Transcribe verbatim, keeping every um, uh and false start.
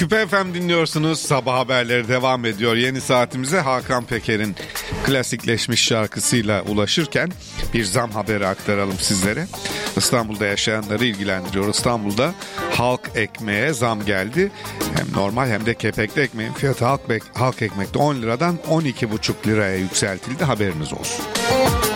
Küpe F M dinliyorsunuz. Sabah haberleri devam ediyor. Yeni saatimize Hakan Peker'in klasikleşmiş şarkısıyla ulaşırken bir zam haberi aktaralım sizlere. İstanbul'da yaşayanları ilgilendiriyor. İstanbul'da halk ekmeğe zam geldi. Hem normal hem de kepekli ekmeğin fiyatı halk, halk ekmekte on liradan on iki buçuk liraya yükseltildi. Haberiniz olsun.